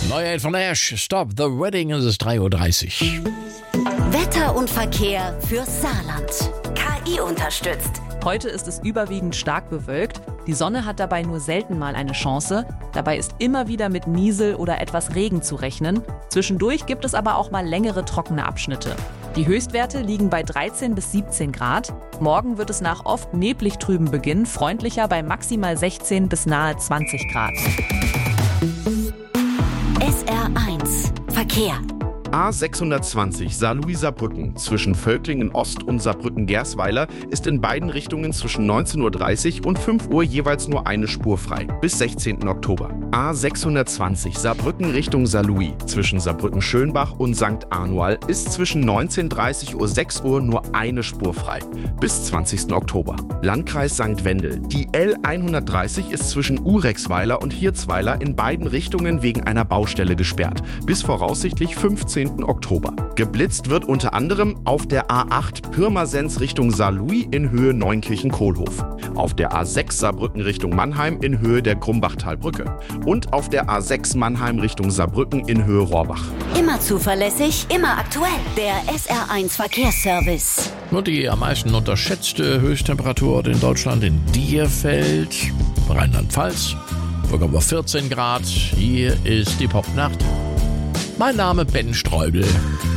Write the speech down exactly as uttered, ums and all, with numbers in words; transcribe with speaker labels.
Speaker 1: Neuer von Ash, Stop the Wedding, es ist drei Uhr dreißig.
Speaker 2: Wetter und Verkehr fürs Saarland. K I unterstützt.
Speaker 3: Heute ist es überwiegend stark bewölkt. Die Sonne hat dabei nur selten mal eine Chance. Dabei ist immer wieder mit Niesel oder etwas Regen zu rechnen. Zwischendurch gibt es aber auch mal längere trockene Abschnitte. Die Höchstwerte liegen bei dreizehn bis siebzehn Grad. Morgen wird es nach oft neblig trüben Beginn freundlicher bei maximal sechzehn bis nahe zwanzig Grad.
Speaker 2: S R eins Verkehr.
Speaker 4: A sechshundertzwanzig Saarlouis-Saarbrücken zwischen Völklingen Ost und Saarbrücken-Gersweiler ist in beiden Richtungen zwischen neunzehn Uhr dreißig und fünf Uhr jeweils nur eine Spur frei, bis sechzehnten Oktober. A sechshundertzwanzig Saarbrücken Richtung Saarlouis zwischen Saarbrücken-Schönbach und Sankt Anual ist zwischen neunzehn Uhr dreißig und sechs Uhr nur eine Spur frei, bis zwanzigsten Oktober. Landkreis Sankt Wendel. Die L hundertdreißig ist zwischen Urexweiler und Hirzweiler in beiden Richtungen wegen einer Baustelle gesperrt, bis voraussichtlich fünfzehnten Oktober. Geblitzt wird unter anderem auf der A acht Pirmasens Richtung Saarlouis in Höhe Neunkirchen-Kohlhof, auf der A sechs Saarbrücken Richtung Mannheim in Höhe der Grumbachtalbrücke und auf der A sechs Mannheim Richtung Saarbrücken in Höhe Rohrbach.
Speaker 2: Immer zuverlässig, immer aktuell. Der S R eins Verkehrsservice.
Speaker 1: Nur die am meisten unterschätzte Höchsttemperatur in Deutschland in Dierfeld, Rheinland-Pfalz. Sogar über vierzehn Grad. Hier ist die Popnacht. Mein Name Ben Streubel.